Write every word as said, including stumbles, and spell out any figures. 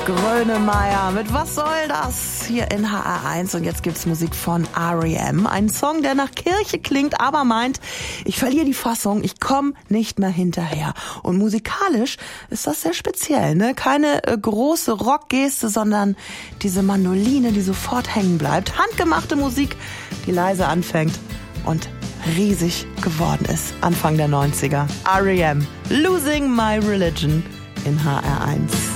Grönemeyer mit Was soll das? Hier in H R eins. Und jetzt gibt's Musik von R E M. Ein Song, der nach Kirche klingt, aber meint, ich verliere die Fassung, ich komme nicht mehr hinterher. Und musikalisch ist das sehr speziell, ne? Keine äh, große Rockgeste, sondern diese Mandoline, die sofort hängen bleibt. Handgemachte Musik, die leise anfängt und riesig geworden ist. Anfang der neunziger. R E M. Losing My Religion in H R eins.